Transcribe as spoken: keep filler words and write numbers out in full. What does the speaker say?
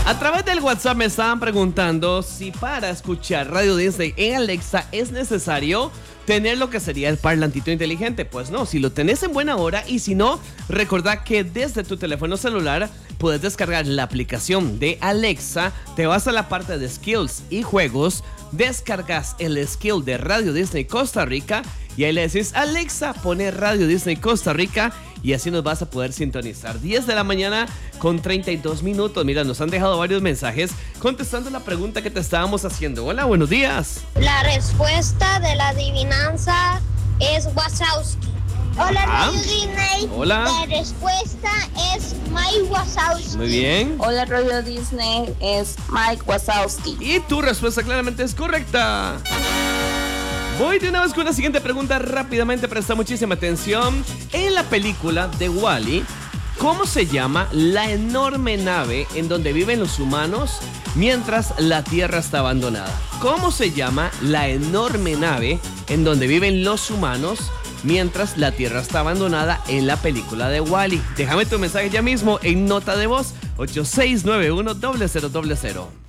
A través del WhatsApp me estaban preguntando si para escuchar Radio Disney en Alexa es necesario tener lo que sería el parlantito inteligente. Pues no, si lo tenés en buena hora, y si no, recordá que desde tu teléfono celular puedes descargar la aplicación de Alexa, te vas a la parte de skills y juegos, descargas el skill de Radio Disney Costa Rica y ahí le decís: Alexa, pone Radio Disney Costa Rica, y así nos vas a poder sintonizar. diez de la mañana con treinta y dos minutos. Mira, nos han dejado varios mensajes contestando la pregunta que te estábamos haciendo. Hola, buenos días. La respuesta de la adivinanza es Wazowski. Hola, Ah. Radio Disney. Hola. La respuesta es Mike Wazowski. Muy bien. Hola, Radio Disney, es Mike Wazowski. Y tu respuesta claramente es correcta. Voy de una vez con la siguiente pregunta rápidamente, presta muchísima atención. En la película de Wall-E, ¿cómo se llama la enorme nave en donde viven los humanos mientras la Tierra está abandonada? ¿Cómo se llama la enorme nave en donde viven los humanos mientras la Tierra está abandonada en la película de Wall-E? Déjame tu mensaje ya mismo en nota de voz ocho seis nueve uno cero cero cero cero.